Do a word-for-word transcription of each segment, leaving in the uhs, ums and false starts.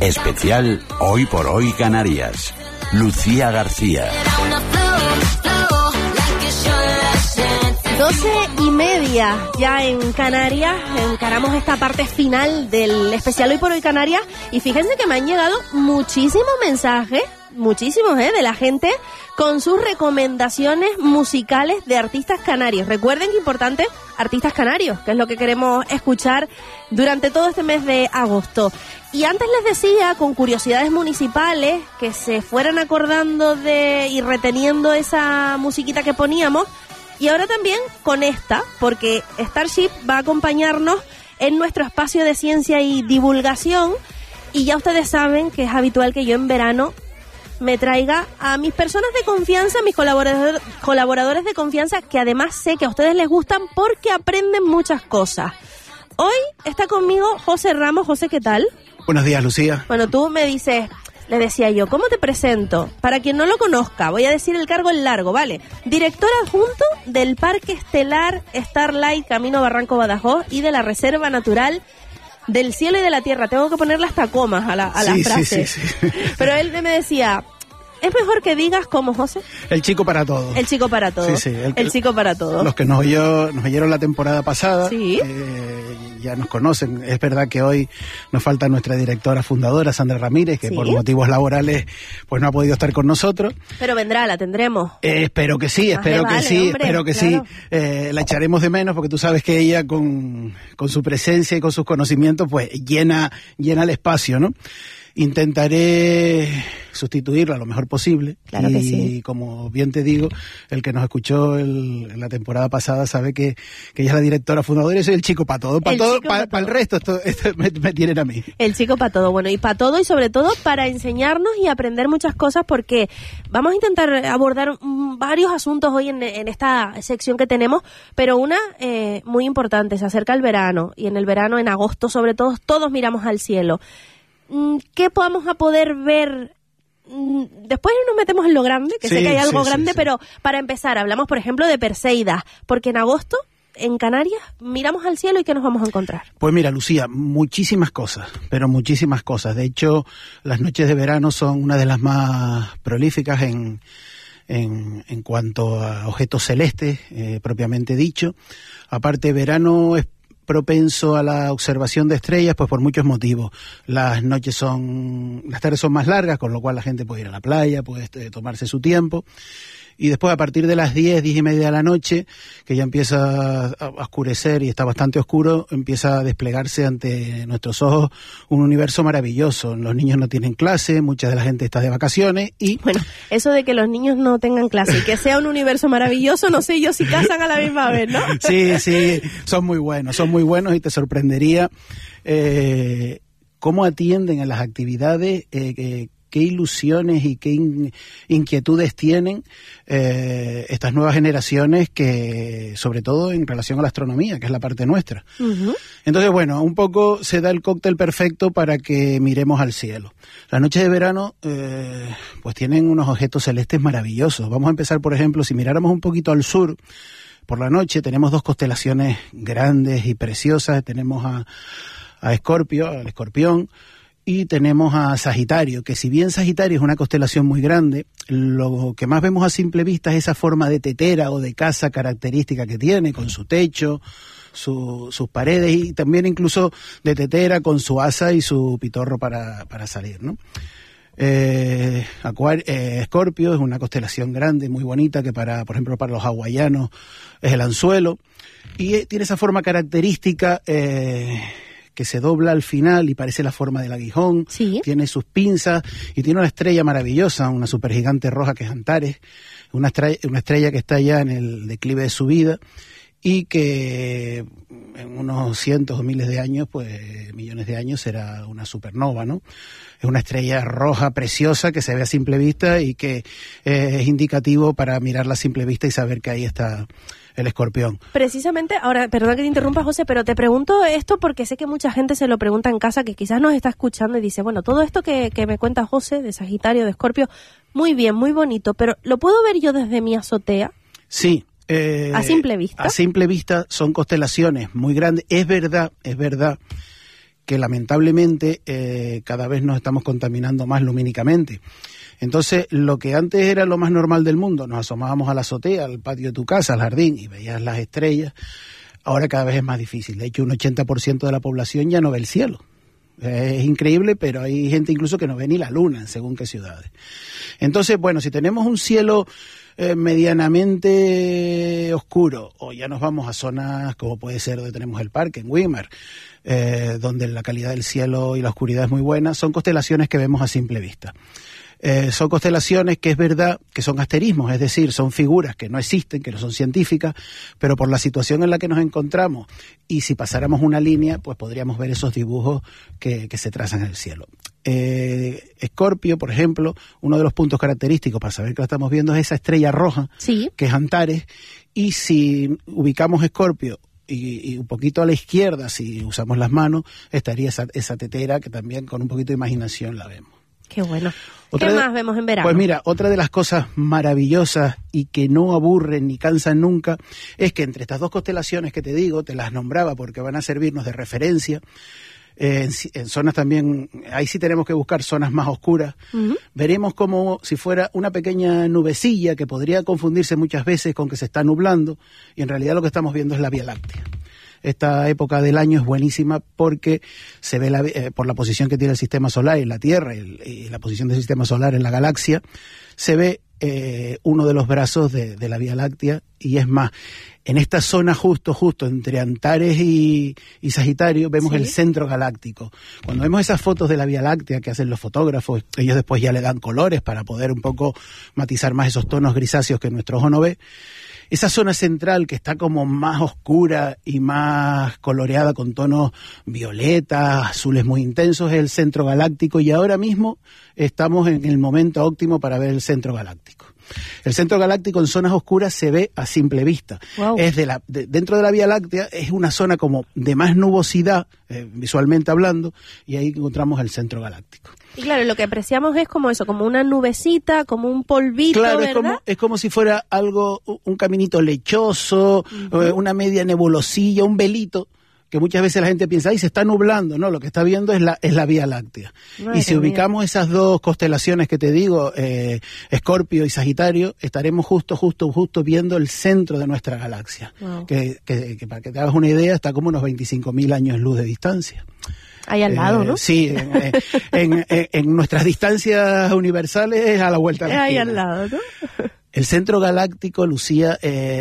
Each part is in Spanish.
Especial Hoy por Hoy Canarias. Lucía García. Doce y media ya en Canarias, encaramos esta parte final del especial Hoy por Hoy Canarias y fíjense que me han llegado muchísimos mensajes, muchísimos, ¿eh? de la gente con sus recomendaciones musicales de artistas canarios. Recuerden que importante, artistas canarios, que es lo que queremos escuchar durante todo este mes de agosto. Y antes les decía, con curiosidades municipales, que se fueran acordando de y reteniendo esa musiquita que poníamos. Y ahora también con esta, porque Starship va a acompañarnos en nuestro espacio de ciencia y divulgación. Y ya ustedes saben que es habitual que yo en verano me traiga a mis personas de confianza, mis colaborador, colaboradores de confianza, que además sé que a ustedes les gustan porque aprenden muchas cosas. Hoy está conmigo José Ramos. José, ¿qué tal? Buenos días, Lucía. Bueno, tú me dices... Le decía yo, ¿cómo te presento? Para quien no lo conozca, voy a decir el cargo en largo, ¿vale? Director adjunto del Parque Estelar Starlight Camino Barranco Badajoz y de la Reserva Natural del Cielo y de la Tierra. Tengo que ponerle hasta comas a la, a sí, la frase. Sí, sí, sí. Pero él me decía... ¿Es mejor que digas cómo, José? El chico para todos. El chico para todos. Sí, sí. El, el chico para todos. Los que nos, oyó, nos oyeron la temporada pasada, sí. eh, ya nos conocen. Es verdad que hoy nos falta nuestra directora fundadora, Sandra Ramírez, que ¿sí? por motivos laborales pues no ha podido estar con nosotros. Pero vendrá, la tendremos. Eh, espero que sí, espero vale, que sí, hombre, espero que claro. sí. Eh, la echaremos de menos porque tú sabes que ella con, con su presencia y con sus conocimientos pues llena, llena el espacio, ¿no? Intentaré sustituirla lo mejor posible. Claro y que sí. Como bien te digo, el que nos escuchó el, en la temporada pasada sabe que, que ella es la directora fundadora y soy el chico para todo. Para todo, para pa el resto, esto, esto me, me tienen a mí. El chico para todo, bueno, y para todo y sobre todo para enseñarnos y aprender muchas cosas porque vamos a intentar abordar mm, varios asuntos hoy en, en esta sección que tenemos, pero una eh, muy importante, se acerca el verano y en el verano, en agosto sobre todo, todos miramos al cielo. ¿Qué podamos a poder ver? Después nos metemos en lo grande, que sí, sé que hay algo sí, grande, sí, sí. Pero para empezar hablamos, por ejemplo, de Perseidas, porque en agosto, en Canarias, miramos al cielo y ¿qué nos vamos a encontrar? Pues mira, Lucía, muchísimas cosas, pero muchísimas cosas. De hecho, las noches de verano son una de las más prolíficas en, en, en cuanto a objetos celestes, eh, propiamente dicho. Aparte, verano es propenso a la observación de estrellas, pues por muchos motivos. Las noches son, las tardes son más largas, con lo cual la gente puede ir a la playa, puede eh, tomarse su tiempo. Y después a partir de las diez, diez y media de la noche, que ya empieza a oscurecer y está bastante oscuro, empieza a desplegarse ante nuestros ojos un universo maravilloso. Los niños no tienen clase, mucha de la gente está de vacaciones y... Bueno, eso de que los niños no tengan clase y que sea un universo maravilloso, no sé yo si casan a la misma vez, ¿no? Sí, sí, son muy buenos, son muy buenos y te sorprendería eh, cómo atienden a las actividades eh, que qué ilusiones y qué in, inquietudes tienen eh, estas nuevas generaciones que, sobre todo en relación a la astronomía, que es la parte nuestra. Uh-huh. Entonces, bueno, un poco se da el cóctel perfecto para que miremos al cielo. Las noches de verano, eh, pues tienen unos objetos celestes maravillosos. Vamos a empezar, por ejemplo, si miráramos un poquito al sur, por la noche tenemos dos constelaciones grandes y preciosas. Tenemos a, a Escorpio, al Escorpión, y tenemos a Sagitario, que si bien Sagitario es una constelación muy grande, lo que más vemos a simple vista es esa forma de tetera o de casa característica que tiene, con su techo, su, sus paredes y también incluso de tetera con su asa y su pitorro para, para salir, ¿no? Eh, Acuario, eh, Escorpio es una constelación grande, muy bonita, que para, por ejemplo, para los hawaianos es el anzuelo, y eh, tiene esa forma característica eh, que se dobla al final y parece la forma del aguijón, sí. Tiene sus pinzas y tiene una estrella maravillosa, una supergigante roja que es Antares, una estrella, una estrella que está ya en el declive de su vida y que en unos cientos o miles de años, pues millones de años, será una supernova, ¿no? Es una estrella roja preciosa que se ve a simple vista y que eh, es indicativo para mirarla a simple vista y saber que ahí está el Escorpión. Precisamente, ahora, perdón que te interrumpa, José, pero te pregunto esto porque sé que mucha gente se lo pregunta en casa, que quizás nos está escuchando y dice, bueno, todo esto que, que me cuenta José, de Sagitario, de Escorpio, muy bien, muy bonito, pero ¿lo puedo ver yo desde mi azotea? Sí. Eh, ¿A simple vista? A simple vista son constelaciones muy grandes. Es verdad, es verdad que lamentablemente eh, cada vez nos estamos contaminando más lumínicamente. Entonces, lo que antes era lo más normal del mundo, nos asomábamos a la azotea, al patio de tu casa, al jardín, y veías las estrellas, ahora cada vez es más difícil. De hecho, un ochenta por ciento de la población ya no ve el cielo. Es increíble, pero hay gente incluso que no ve ni la luna en según qué ciudades. Entonces, bueno, si tenemos un cielo eh, medianamente oscuro, o ya nos vamos a zonas como puede ser donde tenemos el parque, en Weimar, eh, donde la calidad del cielo y la oscuridad es muy buena, son constelaciones que vemos a simple vista. Eh, son constelaciones que es verdad que son asterismos, es decir, son figuras que no existen, que no son científicas, pero por la situación en la que nos encontramos y si pasáramos una línea, pues podríamos ver esos dibujos que, que se trazan en el cielo. Eh, Escorpio, por ejemplo, uno de los puntos característicos para saber que lo estamos viendo es esa estrella roja, sí, que es Antares, y si ubicamos Escorpio Y, y un poquito a la izquierda, si usamos las manos, estaría esa, esa tetera que también con un poquito de imaginación la vemos. Qué bueno. Otra ¿Qué de, más vemos en verano? Pues mira, otra de las cosas maravillosas y que no aburren ni cansan nunca es que entre estas dos constelaciones que te digo, te las nombraba porque van a servirnos de referencia, eh, en, en zonas también, ahí sí tenemos que buscar zonas más oscuras, uh-huh. Veremos como si fuera una pequeña nubecilla que podría confundirse muchas veces con que se está nublando y en realidad lo que estamos viendo es la Vía Láctea. Esta época del año es buenísima porque se ve la, eh, por la posición que tiene el sistema solar en la Tierra y, y la posición del sistema solar en la galaxia, se ve eh, uno de los brazos de, de la Vía Láctea y es más, en esta zona justo, justo entre Antares y, y Sagitario vemos ¿sí? el centro galáctico. Cuando vemos esas fotos de la Vía Láctea que hacen los fotógrafos, ellos después ya le dan colores para poder un poco matizar más esos tonos grisáceos que nuestro ojo no ve. Esa zona central que está como más oscura y más coloreada con tonos violetas, azules muy intensos, es el centro galáctico y ahora mismo estamos en el momento óptimo para ver el centro galáctico. El centro galáctico en zonas oscuras se ve a simple vista. Wow. Es de la, de, dentro de la Vía Láctea es una zona como de más nubosidad, eh, visualmente hablando, y ahí encontramos el centro galáctico. Y claro, lo que apreciamos es como eso, como una nubecita, como un polvito, claro, ¿verdad? Es como, es como si fuera algo, un caminito lechoso, uh-huh. eh, una media nebulosilla, un velito, que muchas veces la gente piensa, ay, se está nublando, no, lo que está viendo es la, es la Vía Láctea. Madre y si ubicamos mía. Esas dos constelaciones que te digo, eh, Escorpio y Sagitario, estaremos justo, justo, justo viendo el centro de nuestra galaxia, wow. que, que, que para que te hagas una idea, está como unos veinticinco mil años luz de distancia. Ahí al lado, eh, ¿no? Sí, en, en, en, en nuestras distancias universales a la vuelta de la esquina. Ahí al lado, ¿no? El centro galáctico, Lucía,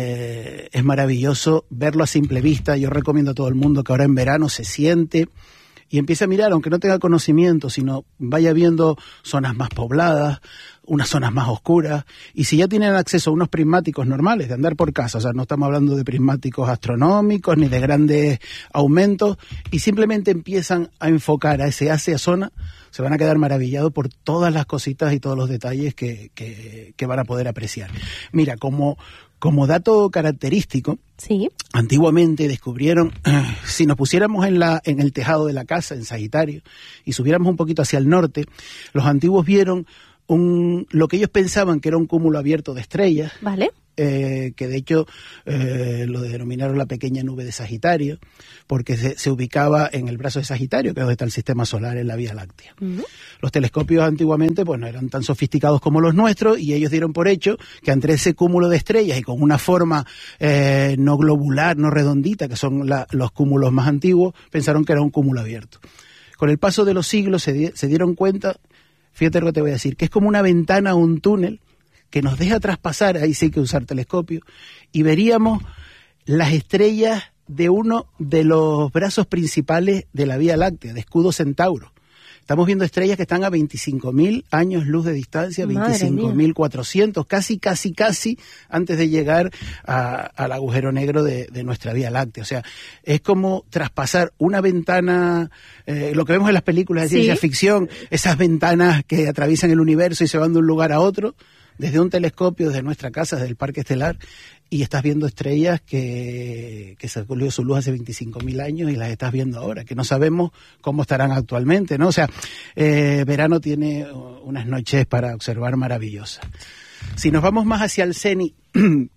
eh, es maravilloso verlo a simple vista. Yo recomiendo a todo el mundo que ahora en verano se siente y empiece a mirar, aunque no tenga conocimiento, sino vaya viendo zonas más pobladas, unas zonas más oscuras, y si ya tienen acceso a unos prismáticos normales de andar por casa, o sea, no estamos hablando de prismáticos astronómicos ni de grandes aumentos, y simplemente empiezan a enfocar a ese hacia zona, se van a quedar maravillados por todas las cositas y todos los detalles que, que, que van a poder apreciar. Mira, como... Como dato característico, sí. Antiguamente descubrieron, eh, si nos pusiéramos en, la, en el tejado de la casa, en Sagitario, y subiéramos un poquito hacia el norte, los antiguos vieron un, lo que ellos pensaban que era un cúmulo abierto de estrellas, vale. eh, que de hecho eh, lo denominaron la pequeña nube de Sagitario, porque se, se ubicaba en el brazo de Sagitario, que es donde está el sistema solar en la Vía Láctea. Uh-huh. Los telescopios antiguamente pues no eran tan sofisticados como los nuestros y ellos dieron por hecho que entre ese cúmulo de estrellas y con una forma eh, no globular, no redondita, que son la, los cúmulos más antiguos, pensaron que era un cúmulo abierto. Con el paso de los siglos se, di- se dieron cuenta, fíjate lo que te voy a decir, que es como una ventana o un túnel que nos deja traspasar, ahí sí hay que usar telescopio, y veríamos las estrellas de uno de los brazos principales de la Vía Láctea, de Escudo Centauro. Estamos viendo estrellas que están a veinticinco mil años luz de distancia, veinticinco mil cuatrocientos, casi, casi, casi antes de llegar a, al agujero negro de, de nuestra Vía Láctea. O sea, es como traspasar una ventana, eh, lo que vemos en las películas de ciencia ¿sí? ficción, esas ventanas que atraviesan el universo y se van de un lugar a otro, desde un telescopio, desde nuestra casa, desde el Parque Estelar, y estás viendo estrellas que, que salió su luz hace veinticinco mil años y las estás viendo ahora, que no sabemos cómo estarán actualmente, ¿no? O sea, eh, verano tiene unas noches para observar maravillosas. Si nos vamos más hacia el cenit,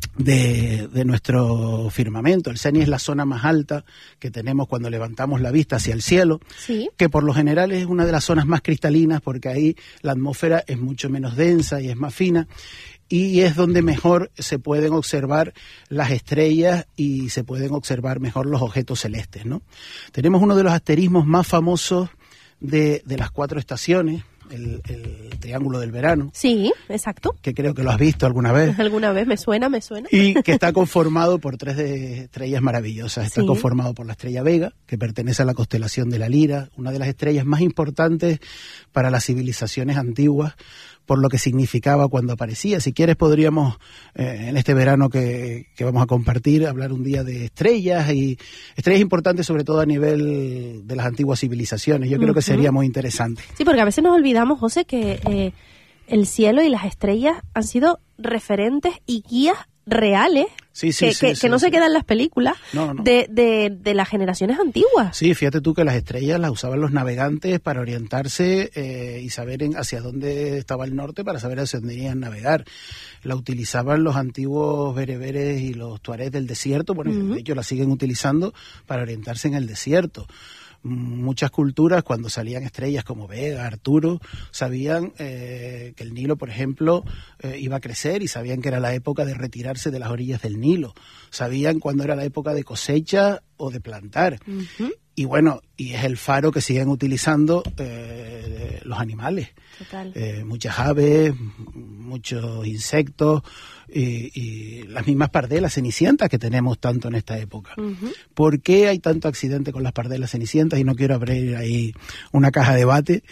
de, de nuestro firmamento. El ceni es la zona más alta que tenemos cuando levantamos la vista hacia el cielo, sí. que por lo general es una de las zonas más cristalinas porque ahí la atmósfera es mucho menos densa y es más fina, y es donde mejor se pueden observar las estrellas y se pueden observar mejor los objetos celestes, ¿no? Tenemos uno de los asterismos más famosos de, de las cuatro estaciones, El, el Triángulo del Verano. Sí, exacto. Que creo que lo has visto alguna vez. Alguna vez, me suena, me suena. Y que está conformado por tres de estrellas maravillosas. Está sí. conformado por la estrella Vega, que pertenece a la constelación de la Lira, una de las estrellas más importantes para las civilizaciones antiguas, por lo que significaba cuando aparecía. Si quieres podríamos, eh, en este verano que, que vamos a compartir, hablar un día de estrellas, y estrellas importantes sobre todo a nivel de las antiguas civilizaciones. Yo creo uh-huh. que sería muy interesante. Sí, porque a veces nos olvidamos, José, que eh, el cielo y las estrellas han sido referentes y guías reales sí, sí, que, sí, que, sí, que no sí. se quedan en las películas no, no. De, de, de las generaciones antiguas. Sí, fíjate tú que las estrellas las usaban los navegantes para orientarse eh, y saber en, hacia dónde estaba el norte, para saber hacia dónde iban a navegar. La utilizaban los antiguos bereberes y los tuareg del desierto, bueno, uh-huh. de hecho la siguen utilizando para orientarse en el desierto. Muchas culturas, cuando salían estrellas como Vega, Arturo, sabían eh, que el Nilo, por ejemplo, eh, iba a crecer, y sabían que era la época de retirarse de las orillas del Nilo. Sabían cuándo era la época de cosecha o de plantar. Uh-huh. Y bueno, y es el faro que siguen utilizando eh, los animales. Total. Eh, muchas aves, muchos insectos y, y las mismas pardelas cenicientas que tenemos tanto en esta época. Uh-huh. ¿Por qué hay tanto accidente con las pardelas cenicientas? Y no quiero abrir ahí una caja de debate.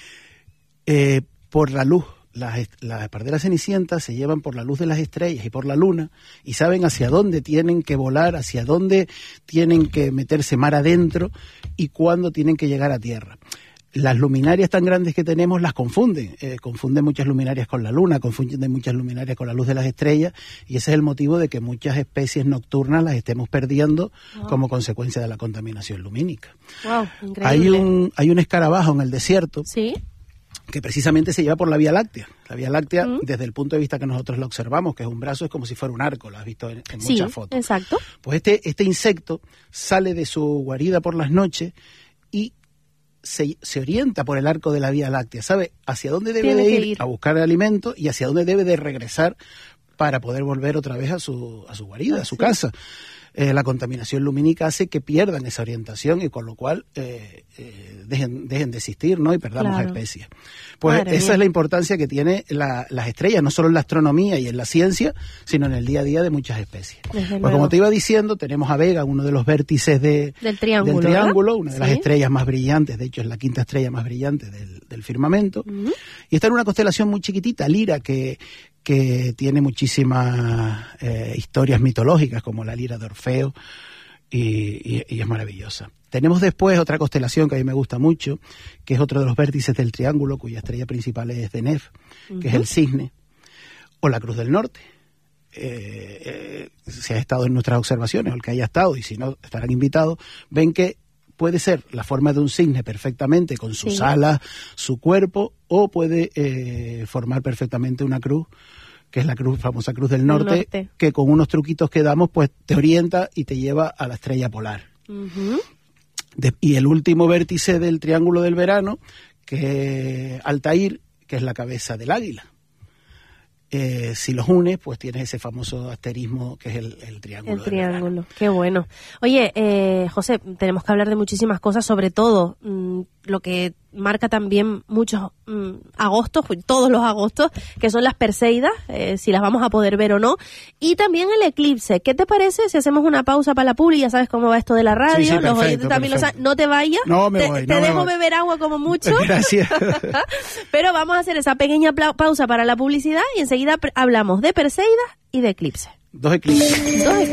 Eh, por la luz. Las, las pardelas cenicientas se llevan por la luz de las estrellas y por la luna, y saben hacia dónde tienen que volar, hacia dónde tienen que meterse mar adentro y cuándo tienen que llegar a tierra. Las luminarias tan grandes que tenemos las confunden, eh, confunden muchas luminarias con la luna, confunden muchas luminarias con la luz de las estrellas, y ese es el motivo de que muchas especies nocturnas las estemos perdiendo wow. como consecuencia de la contaminación lumínica. Wow, increíble. Hay un, hay un escarabajo en el desierto. Sí. Que precisamente se lleva por la Vía Láctea. La Vía Láctea, mm. desde el punto de vista que nosotros la observamos, que es un brazo, es como si fuera un arco, lo has visto en, en sí, muchas fotos. Exacto. Pues este, este insecto sale de su guarida por las noches y se, se orienta por el arco de la Vía Láctea, sabe hacia dónde debe Tiene de ir, ir a buscar alimento y hacia dónde debe de regresar para poder volver otra vez a su, a su guarida, ah, a su sí. casa. Eh, la contaminación lumínica hace que pierdan esa orientación y con lo cual eh, eh, dejen, dejen de existir, ¿no? Y perdamos claro. especies. Pues Madre esa mía. es la importancia que tiene la, las estrellas, no solo en la astronomía y en la ciencia, sino en el día a día de muchas especies. Desde pues luego. como te iba diciendo, tenemos a Vega, uno de los vértices de, del triángulo, del triángulo una de sí. las estrellas más brillantes, de hecho es la quinta estrella más brillante del, del firmamento, uh-huh. y está en una constelación muy chiquitita, Lira, que que tiene muchísimas eh, historias mitológicas, como la Lira de Orfeo, y, y, y es maravillosa. Tenemos después otra constelación que a mí me gusta mucho, que es otro de los vértices del triángulo, cuya estrella principal es Deneb, uh-huh. que es el Cisne, o la Cruz del Norte. Eh, eh, si ha estado en nuestras observaciones, o el que haya estado, y si no, estarán invitados, ven que puede ser la forma de un cisne perfectamente, con sus sí. alas, su cuerpo, o puede eh, formar perfectamente una cruz, que es la cruz, famosa Cruz del Norte, norte, que con unos truquitos que damos, pues te orienta y te lleva a la estrella polar. Uh-huh. De, y el último vértice del Triángulo del Verano, que es Altair, que es la cabeza del águila. Eh, si los unes, pues tienes ese famoso asterismo que es el, el triángulo. El triángulo, qué bueno. Oye, eh, José, tenemos que hablar de muchísimas cosas, sobre todo mmm, lo que marca también muchos mmm, agostos, todos los agostos, que son las Perseidas, eh, si las vamos a poder ver o no, y también el eclipse. ¿Qué te parece si hacemos una pausa para la publi? Ya sabes cómo va esto de la radio, sí, sí, los perfecto, oyentes también lo saben. No te vayas, no me te, voy, te no dejo me beber agua como mucho. Gracias. Pero vamos a hacer esa pequeña pausa para la publicidad y enseguida hablamos de Perseidas y de eclipse. Dos eclipses. Dos eclipses.